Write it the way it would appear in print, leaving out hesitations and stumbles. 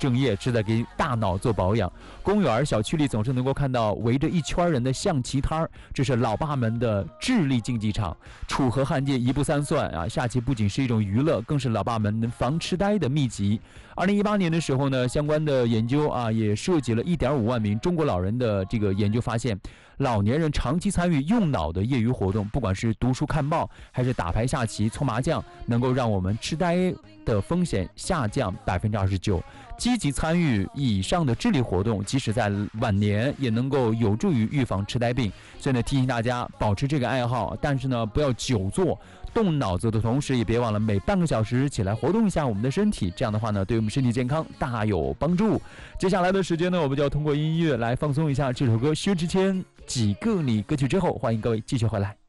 正业，是在给大脑做保养。公园、小区里总是能够看到围着一圈人的象棋摊儿，这是老爸们的智力竞技场。楚河汉界，一步三算啊！下棋不仅是一种娱乐，更是老爸们防痴呆的秘籍。2018年的时候呢，相关的研究啊，也涉及了1.5万名中国老人的这个研究发现，老年人长期参与用脑的业余活动，不管是读书看报，还是打牌下棋、搓麻将，能够让我们痴呆的风险下降29%。积极参与以上的智力活动，即使在晚年也能够有助于预防痴呆病。所以呢，提醒大家保持这个爱好，但是呢，不要久坐，动脑子的同时，也别忘了每半个小时起来活动一下我们的身体。这样的话呢，对我们身体健康大有帮助。接下来的时间呢，我们就要通过音乐来放松一下这首歌薛之谦《几个你》歌曲之后，欢迎各位继续回来。